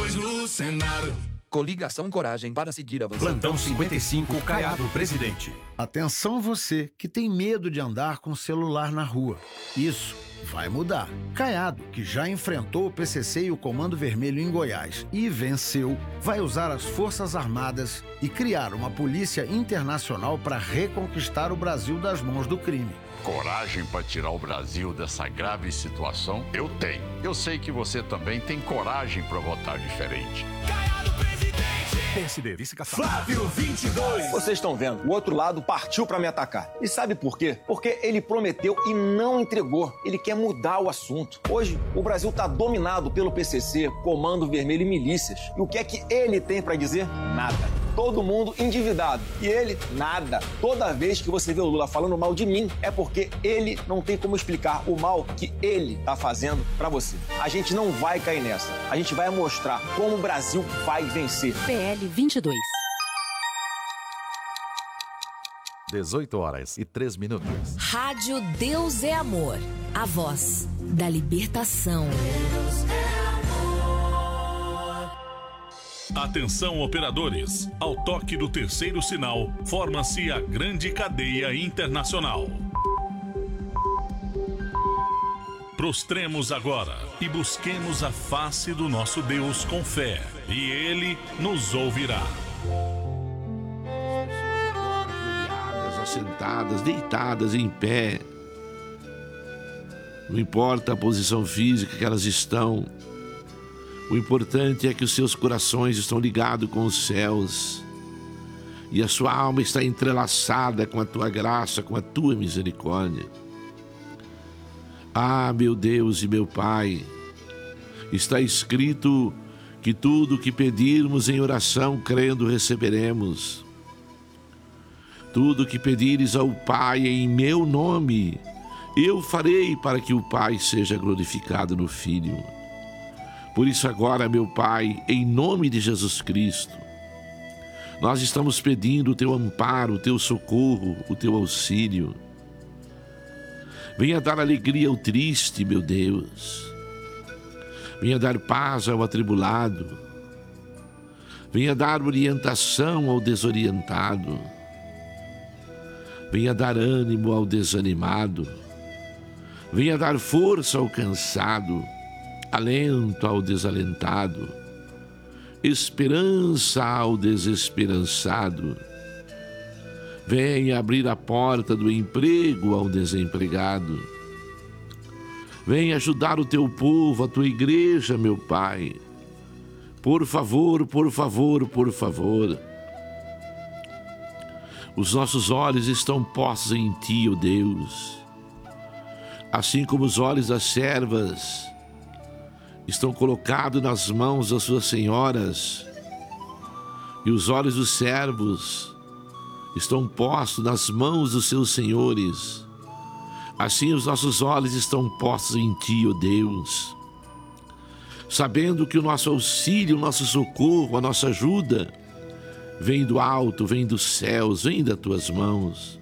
22 no Senado. Coligação Coragem para seguir avançando. Plantão 55, Caiado, presidente. Atenção você que tem medo de andar com o celular na rua. Isso vai mudar. Caiado, que já enfrentou o PCC e o Comando Vermelho em Goiás e venceu, vai usar as Forças Armadas e criar uma polícia internacional para reconquistar o Brasil das mãos do crime. Coragem para tirar o Brasil dessa grave situação? Eu tenho. Eu sei que você também tem coragem para votar diferente. Caiado, presidente. PSD, vice-caçado. Flávio 22. Vocês estão vendo, o outro lado partiu pra me atacar. E sabe por quê? Porque ele prometeu e não entregou. Ele quer mudar o assunto. Hoje, o Brasil tá dominado pelo PCC, Comando Vermelho e milícias. E o que é que ele tem pra dizer? Nada. Todo mundo endividado. E ele, nada. Toda vez que você vê o Lula falando mal de mim, é porque ele não tem como explicar o mal que ele tá fazendo pra você. A gente não vai cair nessa. A gente vai mostrar como o Brasil vai vencer. PL 22. 18h03. Rádio Deus é Amor. A voz da libertação. Atenção, operadores. Ao toque do terceiro sinal, forma-se a grande cadeia internacional. Prostremos agora e busquemos a face do nosso Deus com fé, e Ele nos ouvirá. Sentadas, deitadas, em pé. Não importa a posição física que elas estão. O importante é que os seus corações estão ligados com os céus. E a sua alma está entrelaçada com a tua graça, com a tua misericórdia. Ah, meu Deus e meu Pai, está escrito que tudo o que pedirmos em oração, crendo, receberemos. Tudo o que pedires ao Pai em meu nome, eu farei para que o Pai seja glorificado no Filho. Por isso agora, meu Pai, em nome de Jesus Cristo, nós estamos pedindo o Teu amparo, o Teu socorro, o Teu auxílio. Venha dar alegria ao triste, meu Deus. Venha dar paz ao atribulado. Venha dar orientação ao desorientado. Venha dar ânimo ao desanimado. Venha dar força ao cansado, alento ao desalentado, esperança ao desesperançado. Venha abrir a porta do emprego ao desempregado. Venha ajudar o teu povo, a tua igreja, meu Pai. Por favor, por favor, por favor. Os nossos olhos estão postos em Ti, ó Deus. Assim como os olhos das servas estão colocados nas mãos das suas senhoras, e os olhos dos servos estão postos nas mãos dos seus senhores, assim os nossos olhos estão postos em Ti, ó Deus, sabendo que o nosso auxílio, o nosso socorro, a nossa ajuda vem do alto, vem dos céus, vem das Tuas mãos.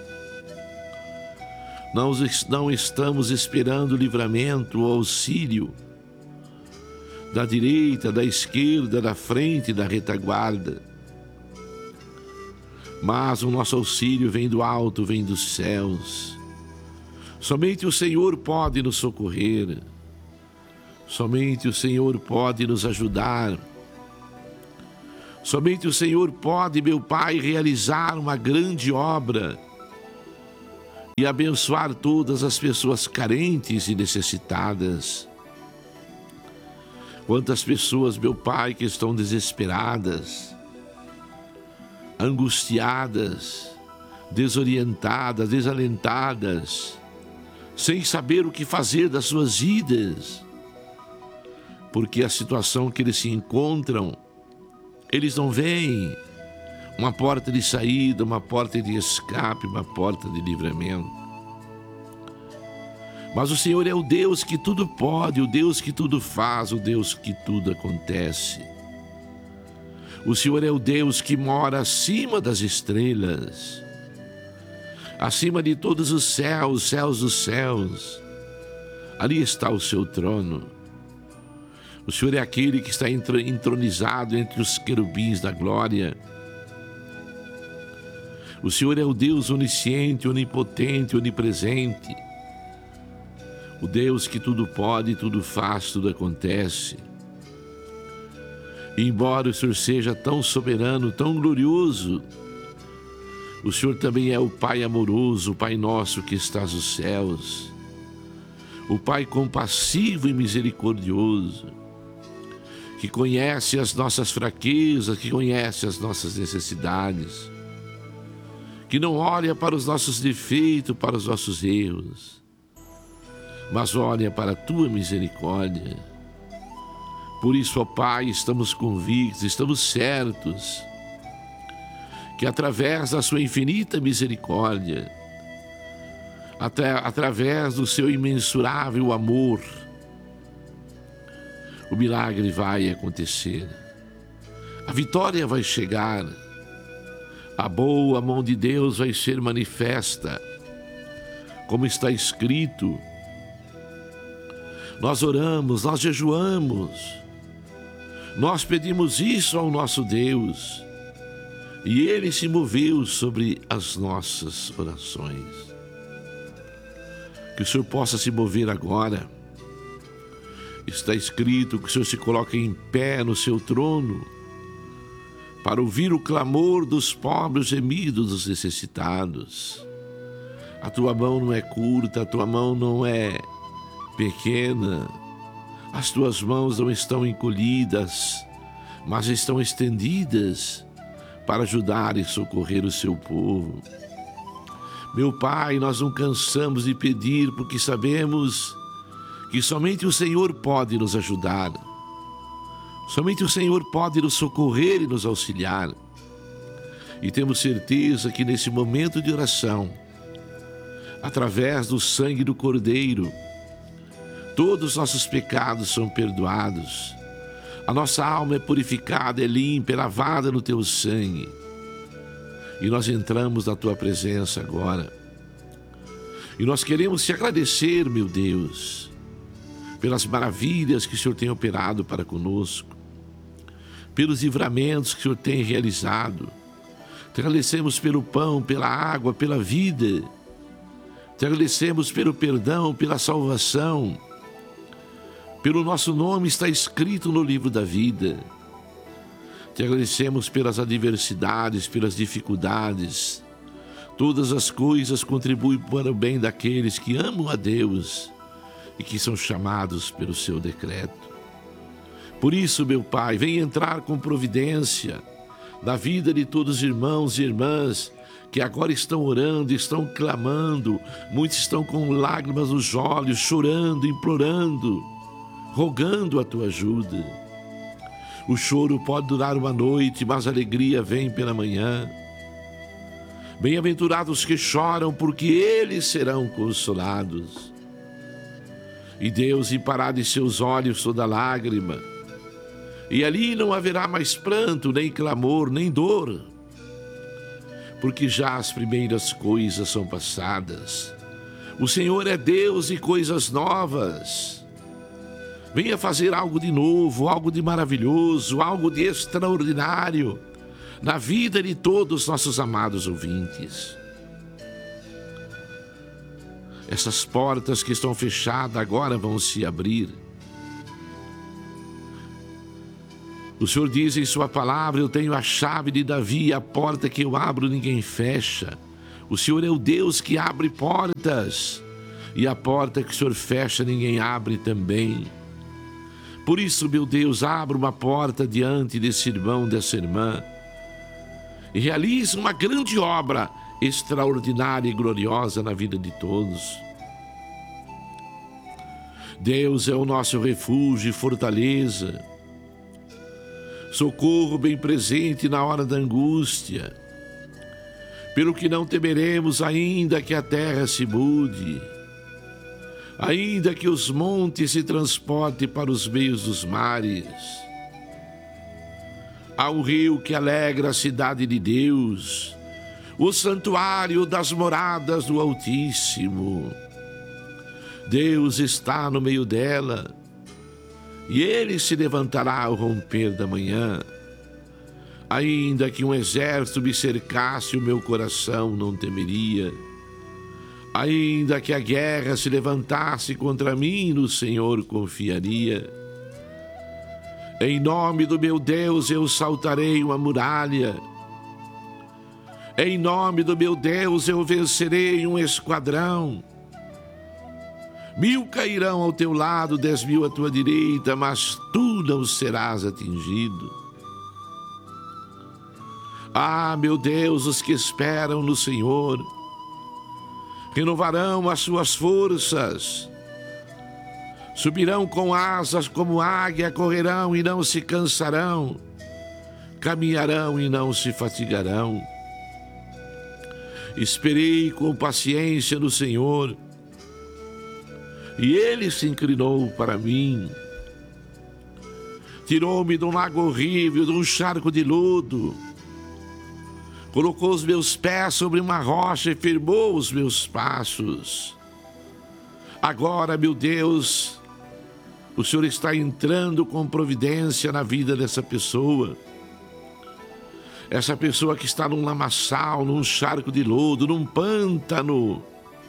Não estamos esperando o livramento, o auxílio da direita, da esquerda, da frente, da retaguarda. Mas o nosso auxílio vem do alto, vem dos céus. Somente o Senhor pode nos socorrer. Somente o Senhor pode nos ajudar. Somente o Senhor pode, meu Pai, realizar uma grande obra e abençoar todas as pessoas carentes e necessitadas. Quantas pessoas, meu Pai, que estão desesperadas, angustiadas, desorientadas, desalentadas, sem saber o que fazer das suas vidas, porque a situação que eles se encontram, eles não veem uma porta de saída, uma porta de escape, uma porta de livramento. Mas o Senhor é o Deus que tudo pode, o Deus que tudo faz, o Deus que tudo acontece. O Senhor é o Deus que mora acima das estrelas, acima de todos os céus, céus dos céus. Ali está o seu trono. O Senhor é aquele que está entronizado entre os querubins da glória. O Senhor é o Deus onisciente, onipotente, onipresente. O Deus que tudo pode, tudo faz, tudo acontece. E embora o Senhor seja tão soberano, tão glorioso, o Senhor também é o Pai amoroso, o Pai nosso que estás nos céus. O Pai compassivo e misericordioso, que conhece as nossas fraquezas, que conhece as nossas necessidades, que não olha para os nossos defeitos, para os nossos erros, mas olha para a tua misericórdia. Por isso, ó Pai, estamos convictos, estamos certos que através da sua infinita misericórdia, através do seu imensurável amor, o milagre vai acontecer. A vitória vai chegar. A boa mão de Deus vai ser manifesta. Como está escrito, nós oramos, nós jejuamos, nós pedimos isso ao nosso Deus, e Ele se moveu sobre as nossas orações. Que o Senhor possa se mover agora. Está escrito que o Senhor se coloca em pé no seu trono para ouvir o clamor dos pobres, gemidos dos necessitados. A tua mão não é curta, a tua mão não é pequena, as tuas mãos não estão encolhidas, mas estão estendidas para ajudar e socorrer o seu povo. Meu Pai, nós não cansamos de pedir, porque sabemos que somente o Senhor pode nos ajudar. Somente o Senhor pode nos socorrer e nos auxiliar. E temos certeza que nesse momento de oração, através do sangue do Cordeiro, todos os nossos pecados são perdoados. A nossa alma é purificada, é limpa, é lavada no teu sangue. E nós entramos na tua presença agora. E nós queremos te agradecer, meu Deus, pelas maravilhas que o Senhor tem operado para conosco, pelos livramentos que o Senhor tem realizado. Te agradecemos pelo pão, pela água, pela vida. Te agradecemos pelo perdão, pela salvação. Pelo nosso nome está escrito no livro da vida. Te agradecemos pelas adversidades, pelas dificuldades. Todas as coisas contribuem para o bem daqueles que amam a Deus e que são chamados pelo seu decreto. Por isso, meu Pai, vem entrar com providência na vida de todos os irmãos e irmãs que agora estão orando, estão clamando. Muitos estão com lágrimas nos olhos, chorando, implorando, rogando a tua ajuda. O choro pode durar uma noite, mas a alegria vem pela manhã. Bem-aventurados que choram, porque eles serão consolados. E Deus limpará de seus olhos toda lágrima, e ali não haverá mais pranto, nem clamor, nem dor, porque já as primeiras coisas são passadas. O Senhor é Deus e coisas novas. Venha fazer algo de novo, algo de maravilhoso, algo de extraordinário na vida de todos os nossos amados ouvintes. Essas portas que estão fechadas agora vão se abrir. O Senhor diz em sua palavra: eu tenho a chave de Davi, e a porta que eu abro ninguém fecha. O Senhor é o Deus que abre portas, e a porta que o Senhor fecha ninguém abre também. Por isso, meu Deus, abra uma porta diante desse irmão, dessa irmã, e realize uma grande obra extraordinária e gloriosa na vida de todos. Deus é o nosso refúgio e fortaleza, socorro bem presente na hora da angústia. Pelo que não temeremos, ainda que a terra se mude, ainda que os montes se transportem para os meios dos mares. Há um rio que alegra a cidade de Deus, o santuário das moradas do Altíssimo. Deus está no meio dela, e ele se levantará ao romper da manhã. Ainda que um exército me cercasse, o meu coração não temeria. Ainda que a guerra se levantasse contra mim, no Senhor confiaria. Em nome do meu Deus eu saltarei uma muralha. Em nome do meu Deus eu vencerei um esquadrão. 1000 cairão ao teu lado, 10.000 à tua direita, mas tu não serás atingido. Ah, meu Deus, os que esperam no Senhor renovarão as suas forças. Subirão com asas como águia, correrão e não se cansarão, caminharão e não se fatigarão. Esperei com paciência no Senhor, e Ele se inclinou para mim. Tirou-me de um lago horrível, de um charco de lodo. Colocou os meus pés sobre uma rocha e firmou os meus passos. Agora, meu Deus, o Senhor está entrando com providência na vida dessa pessoa. Essa pessoa que está num lamaçal, num charco de lodo, num pântano.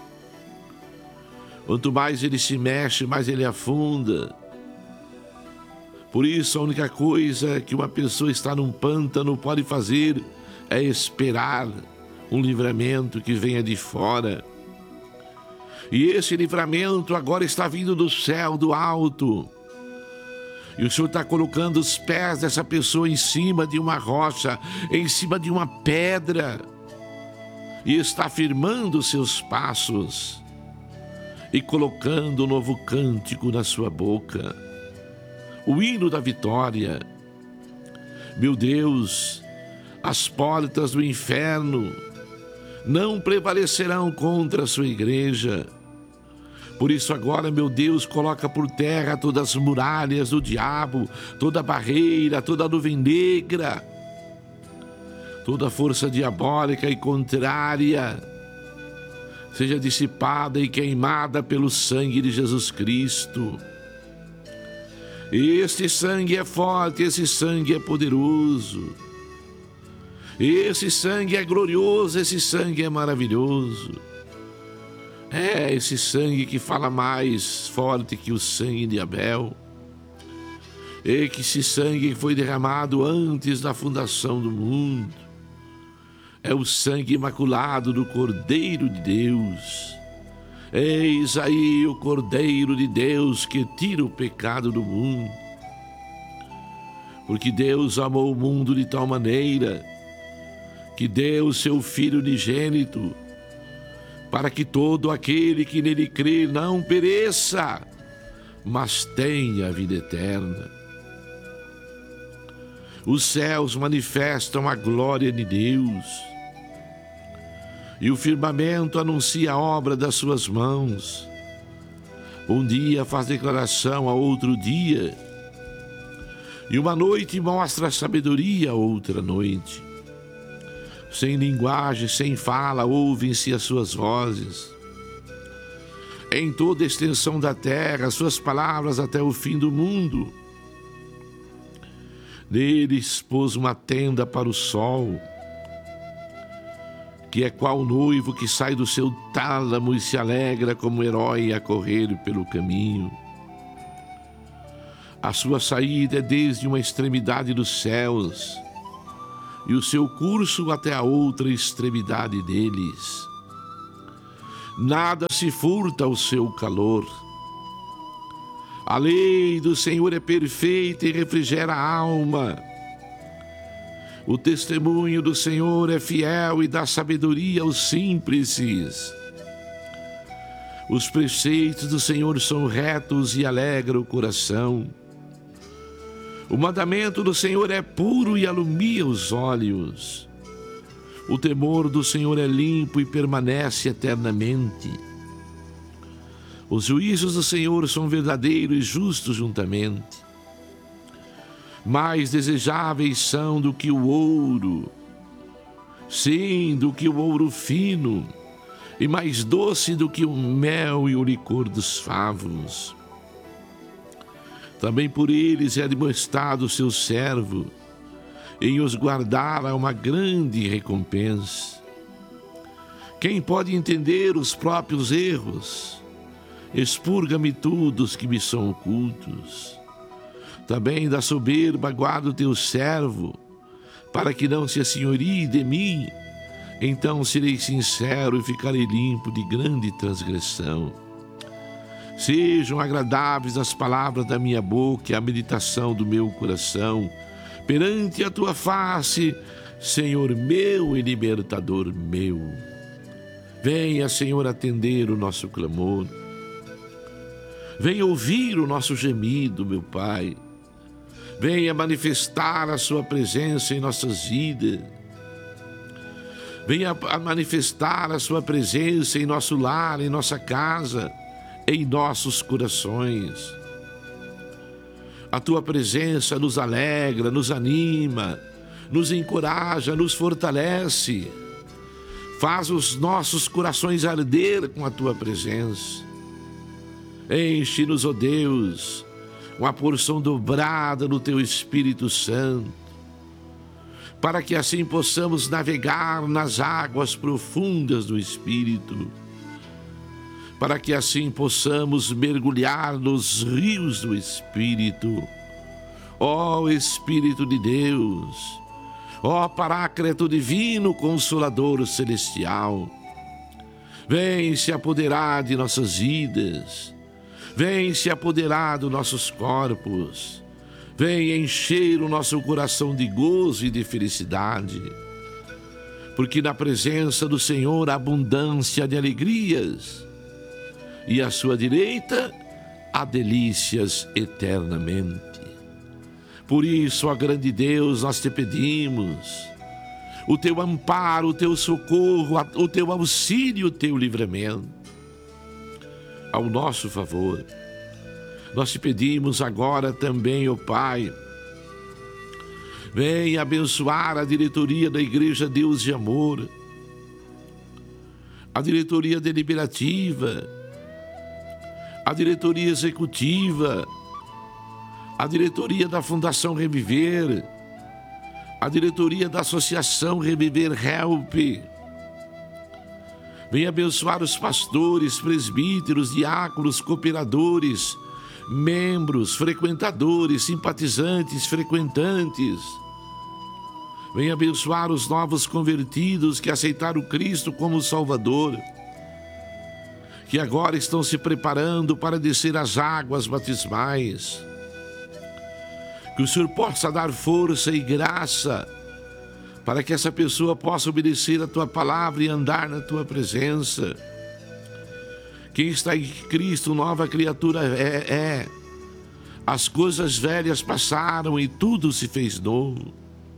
Quanto mais ele se mexe, mais ele afunda. Por isso, a única coisa que uma pessoa que está num pântano pode fazer é esperar um livramento que venha de fora. E esse livramento agora está vindo do céu, do alto. E o Senhor está colocando os pés dessa pessoa em cima de uma rocha, em cima de uma pedra. E está firmando os seus passos e colocando um novo cântico na sua boca. O hino da vitória. Meu Deus, as portas do inferno não prevalecerão contra a sua igreja. Por isso agora, meu Deus, coloca por terra todas as muralhas do diabo, toda barreira, toda nuvem negra, toda força diabólica e contrária, seja dissipada e queimada pelo sangue de Jesus Cristo. Este sangue é forte, esse sangue é poderoso. Esse sangue é glorioso, esse sangue é maravilhoso. É esse sangue que fala mais forte que o sangue de Abel. E que esse sangue foi derramado antes da fundação do mundo. É o sangue imaculado do Cordeiro de Deus. Eis aí o Cordeiro de Deus que tira o pecado do mundo. Porque Deus amou o mundo de tal maneira que deu o seu Filho unigênito, para que todo aquele que nele crê não pereça, mas tenha a vida eterna. Os céus manifestam a glória de Deus, e o firmamento anuncia a obra das suas mãos. Um dia faz declaração a outro dia, e uma noite mostra a sabedoria a outra noite. Sem linguagem, sem fala, ouvem-se as suas vozes. Em toda a extensão da terra, suas palavras até o fim do mundo. Nele expôs uma tenda para o sol, que é qual noivo que sai do seu tálamo e se alegra como herói a correr pelo caminho. A sua saída é desde uma extremidade dos céus, e o seu curso até a outra extremidade deles. Nada se furta ao seu calor. A lei do Senhor é perfeita e refrigera a alma. O testemunho do Senhor é fiel e dá sabedoria aos simples. Os preceitos do Senhor são retos e alegram o coração. O mandamento do Senhor é puro e alumia os olhos. O temor do Senhor é limpo e permanece eternamente. Os juízos do Senhor são verdadeiros e justos juntamente. Mais desejáveis são do que o ouro, sim, do que o ouro fino, e mais doce do que o mel e o licor dos favos. Também por eles é demonstrado o seu servo, em os guardar há uma grande recompensa. Quem pode entender os próprios erros? Expurga-me tudo os que me são ocultos. Também da soberba guarda o teu servo, para que não se assenhorie de mim. Então serei sincero e ficarei limpo de grande transgressão. Sejam agradáveis as palavras da minha boca e a meditação do meu coração perante a tua face, Senhor meu e libertador meu. Venha, Senhor, atender o nosso clamor. Venha ouvir o nosso gemido, meu Pai. Venha manifestar a sua presença em nossas vidas. Venha manifestar a sua presença em nosso lar, em nossa casa, em nossos corações. A tua presença nos alegra, nos anima, nos encoraja, nos fortalece. Faz os nossos corações arder com a tua presença. Enche-nos, ó Deus, com a porção dobrada do teu Espírito Santo, para que assim possamos navegar nas águas profundas do Espírito, para que assim possamos mergulhar nos rios do Espírito. Ó Espírito de Deus, ó Paráclito Divino, Consolador Celestial, vem se apoderar de nossas vidas, vem se apoderar dos nossos corpos, vem encher o nosso coração de gozo e de felicidade, porque na presença do Senhor há abundância de alegrias, e à sua direita há delícias eternamente. Por isso, ó grande Deus, nós te pedimos o teu amparo, o teu socorro, o teu auxílio, o teu livramento ao nosso favor. Nós te pedimos agora também, ó Pai, venha abençoar a diretoria da Igreja Deus de Amor, a diretoria deliberativa, a diretoria executiva, a diretoria da Fundação Reviver, a diretoria da Associação Reviver Help. Venha abençoar os pastores, presbíteros, diáconos, cooperadores, membros, frequentadores, simpatizantes, frequentantes. Venha abençoar os novos convertidos que aceitaram Cristo como Salvador, que agora estão se preparando para descer as águas batismais. Que o Senhor possa dar força e graça para que essa pessoa possa obedecer a tua palavra e andar na tua presença. Quem está em Cristo, nova criatura é. As coisas velhas passaram e tudo se fez novo.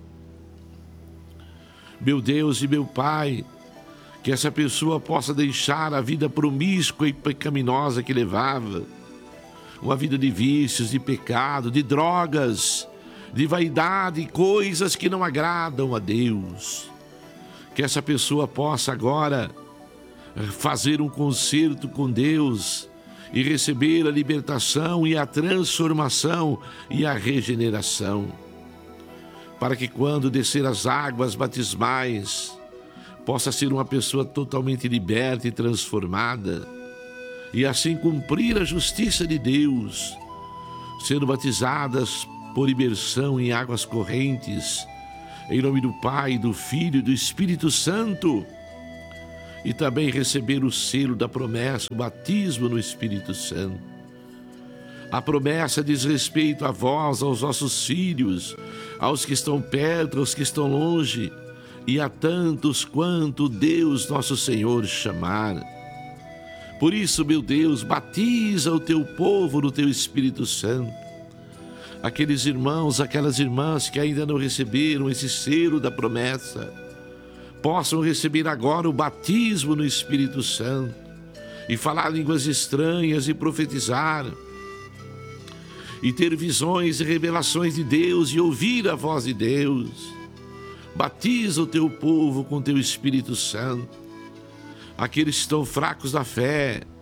Meu Deus e meu Pai, que essa pessoa possa deixar a vida promíscua e pecaminosa que levava, uma vida de vícios, de pecado, de drogas, de vaidade, coisas que não agradam a Deus. Que essa pessoa possa agora fazer um concerto com Deus e receber a libertação e a transformação e a regeneração, para que quando descer as águas batismais, possa ser uma pessoa totalmente liberta e transformada, e assim cumprir a justiça de Deus, sendo batizadas por imersão em águas correntes, em nome do Pai, do Filho e do Espírito Santo, e também receber o selo da promessa, o batismo no Espírito Santo. A promessa diz respeito a vós, aos nossos filhos, aos que estão perto, aos que estão longe, e a tantos quanto Deus nosso Senhor chamar. Por isso, meu Deus, batiza o teu povo no teu Espírito Santo. Aqueles irmãos, aquelas irmãs que ainda não receberam esse selo da promessa, possam receber agora o batismo no Espírito Santo e falar línguas estranhas e profetizar, e ter visões e revelações de Deus e ouvir a voz de Deus. Batiza o teu povo com teu Espírito Santo. Aqueles que estão fracos da fé,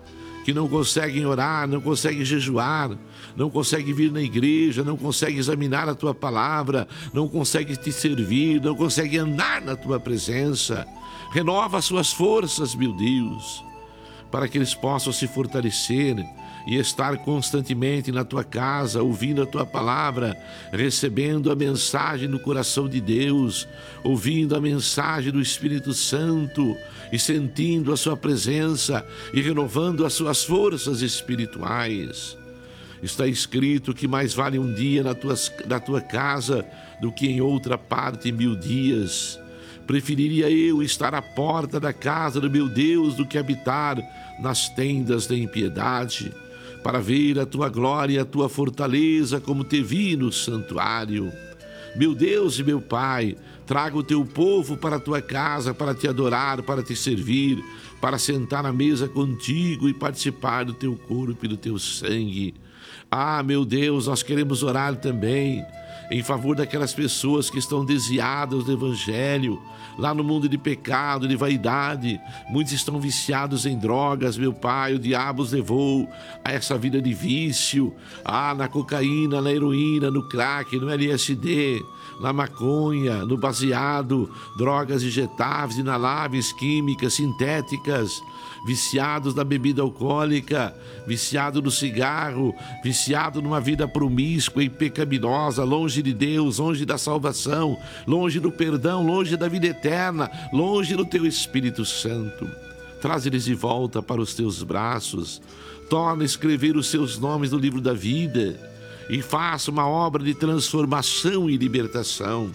que não conseguem orar, não conseguem jejuar, não conseguem vir na igreja, não conseguem examinar a tua palavra, não conseguem te servir, não conseguem andar na tua presença. Renova as suas forças, meu Deus, para que eles possam se fortalecer e estar constantemente na tua casa, ouvindo a tua palavra, recebendo a mensagem do coração de Deus, ouvindo a mensagem do Espírito Santo e sentindo a sua presença e renovando as suas forças espirituais. Está escrito que mais vale um dia na tua casa do que em outra parte 1000 dias. Preferiria eu estar à porta da casa do meu Deus do que habitar nas tendas da impiedade, para ver a tua glória e a tua fortaleza como te vi no santuário. Meu Deus e meu Pai, traga o teu povo para a tua casa para te adorar, para te servir, para sentar à mesa contigo e participar do teu corpo e do teu sangue. Ah, meu Deus, nós queremos orar também em favor daquelas pessoas que estão desviadas do Evangelho, lá no mundo de pecado, de vaidade. Muitos estão viciados em drogas, meu Pai, o diabo os levou a essa vida de vício, na cocaína, na heroína, no crack, no LSD, na maconha, no baseado, drogas injetáveis, inaláveis, químicas, sintéticas, viciados na bebida alcoólica, viciado no cigarro, viciado numa vida promíscua e pecaminosa, longe de Deus, longe da salvação, longe do perdão, longe da vida eterna, longe do teu Espírito Santo. Traz eles de volta para os teus braços, torna a escrever os seus nomes no livro da vida e faça uma obra de transformação e libertação.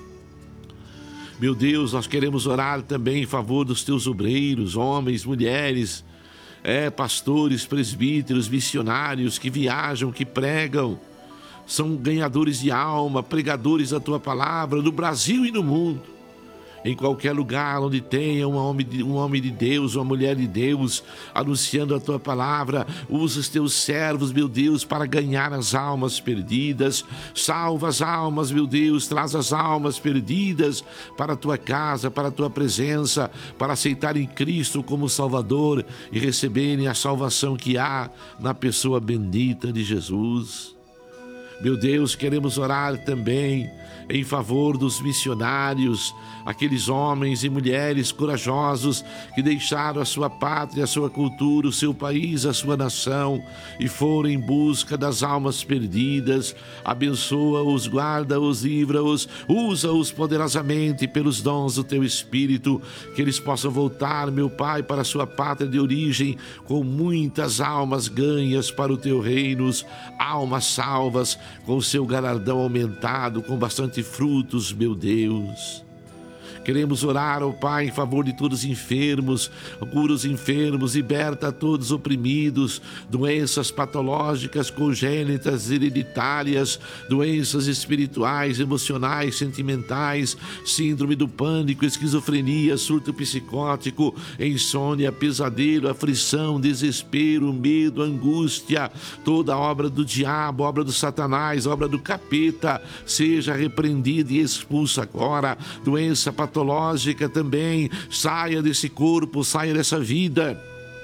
Meu Deus, nós queremos orar também em favor dos teus obreiros, homens, mulheres, pastores, presbíteros, missionários que viajam, que pregam, são ganhadores de alma, pregadores da tua palavra no Brasil e no mundo. Em qualquer lugar onde tenha um homem de Deus, uma mulher de Deus, anunciando a tua palavra, usa os teus servos, meu Deus, para ganhar as almas perdidas. Salva as almas, meu Deus, traz as almas perdidas para a tua casa, para a tua presença, para aceitarem Cristo como Salvador e receberem a salvação que há na pessoa bendita de Jesus. Meu Deus, queremos orar também em favor dos missionários, aqueles homens e mulheres corajosos que deixaram a sua pátria, a sua cultura, o seu país, a sua nação e foram em busca das almas perdidas. Abençoa-os, guarda-os, livra-os, usa-os poderosamente pelos dons do teu Espírito, que eles possam voltar, meu Pai, para a sua pátria de origem com muitas almas ganhas para o teu reino, almas salvas, com o seu galardão aumentado, com bastante frutos, meu Deus. Queremos orar, ó Pai, em favor de todos os enfermos, cura os enfermos, liberta todos os oprimidos, doenças patológicas, congênitas, hereditárias, doenças espirituais, emocionais, sentimentais, síndrome do pânico, esquizofrenia, surto psicótico, insônia, pesadelo, aflição, desespero, medo, angústia, toda obra do diabo, obra do Satanás, obra do capeta, seja repreendida e expulsa agora. Doença patológica também, saia desse corpo, saia dessa vida.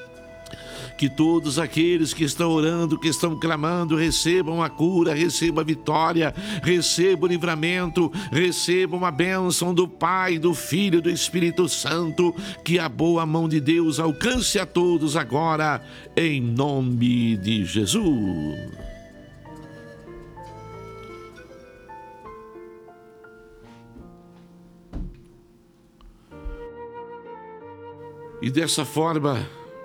Que todos aqueles que estão orando, que estão clamando, recebam a cura, recebam a vitória, recebam o livramento, recebam a bênção do Pai, do Filho e do Espírito Santo. Que a boa mão de Deus alcance a todos agora, em nome de Jesus. E dessa forma,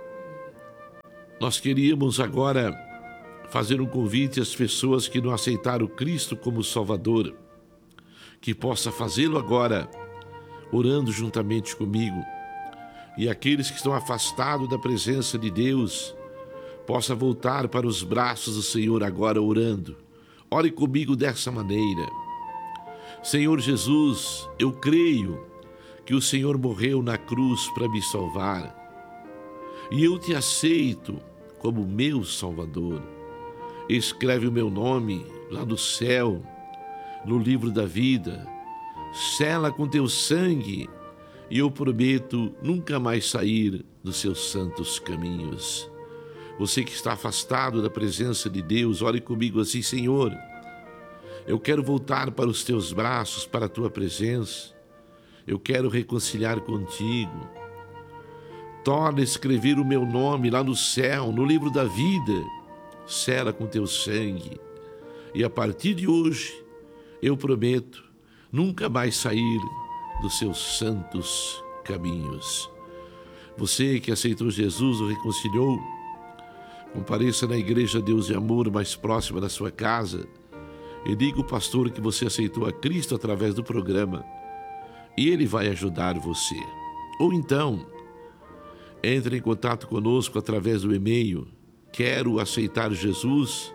nós queríamos agora fazer um convite às pessoas que não aceitaram Cristo como Salvador, que possa fazê-lo agora, orando juntamente comigo. E aqueles que estão afastados da presença de Deus, possa voltar para os braços do Senhor agora orando. Ore comigo dessa maneira. Senhor Jesus, eu creio que o Senhor morreu na cruz para me salvar. E eu te aceito como meu Salvador. Escreve o meu nome lá no céu, no livro da vida. Sela com teu sangue e eu prometo nunca mais sair dos seus santos caminhos. Você que está afastado da presença de Deus, ore comigo assim: Senhor, eu quero voltar para os teus braços, para a tua presença. Eu quero reconciliar contigo. Torna a escrever o meu nome lá no céu, no livro da vida. Sela com teu sangue. E a partir de hoje, eu prometo nunca mais sair dos seus santos caminhos. Você que aceitou Jesus, o reconciliou, compareça na Igreja Deus de Amor mais próxima da sua casa e diga ao pastor que você aceitou a Cristo através do programa e ele vai ajudar você. Ou então, entre em contato conosco através do e-mail quero aceitar Jesus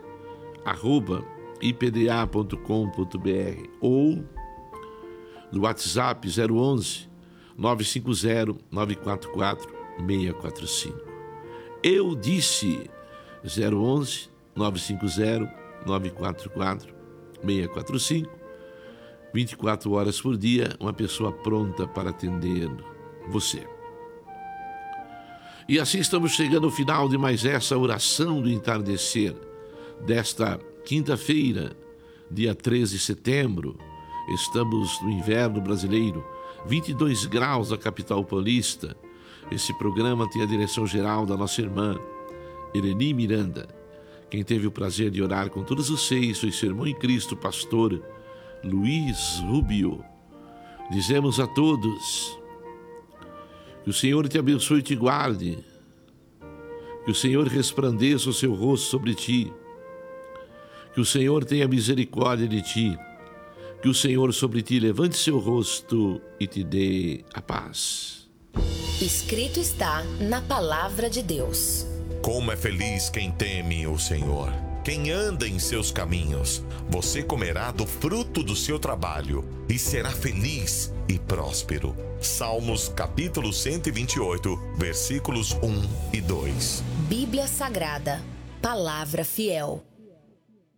@ipda.com.br ou no WhatsApp 011 950 944 645. Eu disse 011 950 944 645. 24 horas por dia, uma pessoa pronta para atender você. E assim estamos chegando ao final de mais essa oração do entardecer desta quinta-feira, dia 13 de setembro. Estamos no inverno brasileiro, 22 graus na capital paulista. Esse programa tem a direção geral da nossa irmã Eleni Miranda. Quem teve o prazer de orar com todos os seis foi seu irmão em Cristo, pastor Luiz Rubio. Dizemos a todos que o Senhor te abençoe e te guarde, que o Senhor resplandeça o seu rosto sobre ti, que o Senhor tenha misericórdia de ti, que o Senhor sobre ti levante seu rosto e te dê a paz. Escrito está na palavra de Deus. Como é feliz quem teme o Senhor, quem anda em seus caminhos. Você comerá do fruto do seu trabalho e será feliz e próspero. Salmos capítulo 128, versículos 1 e 2. Bíblia Sagrada, palavra fiel.